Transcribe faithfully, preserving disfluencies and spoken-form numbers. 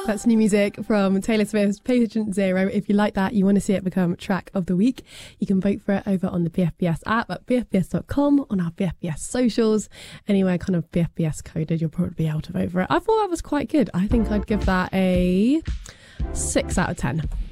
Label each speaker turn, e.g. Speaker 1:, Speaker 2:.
Speaker 1: That's new music from Taylor Swift's Patient Zero. If you like that, you want to see it become track of the week, you can vote for it over on the B F B S app at b f b s dot com, on our B F B S socials, anywhere kind of B F B S coded, you'll probably be able to vote for it. I thought that was quite good. I think I'd give that a six out of ten.